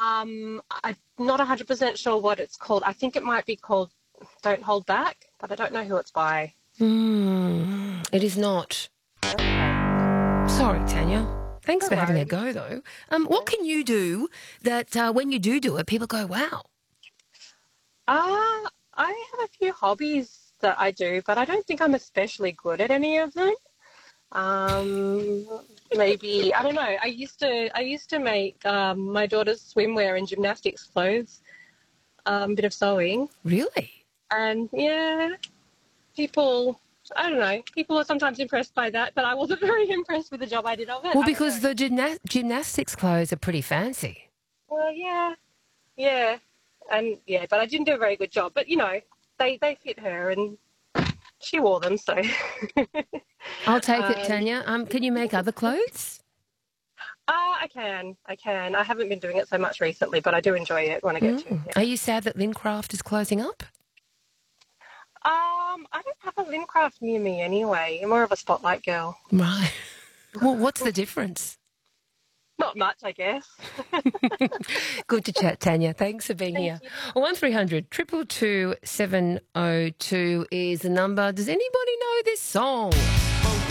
I'm not 100% sure what it's called. I think it might be called Don't Hold Back, but I don't know who it's by. It is not. Sorry, Tanya. Thanks No for having a worries. go, though. What can you do that when you do it, people go, wow? I have a few hobbies that I do, but I don't think I'm especially good at any of them. Maybe I don't know. I used to make my daughter's swimwear and gymnastics clothes. A bit of sewing, Really? and yeah, people. I don't know. People are sometimes impressed by that, but I wasn't very impressed with the job I did of it. Well, I don't because know. the gymnastics clothes are pretty fancy. Well, yeah, and yeah, but I didn't do a very good job. But they fit her, and she wore them. So I'll take it, um, Tanya. Can you make other clothes? I can. I haven't been doing it so much recently, but I do enjoy it when I get to. Yeah. Are you sad that Lincraft is closing up? I don't have a Lincraft near me anyway. I'm more of a Spotlight girl. Right. Well, what's the difference? Not much, I guess. Good to chat, Tanya. Thanks for being Thank here. you. 1300 222 702 is the number. Does anybody know this song?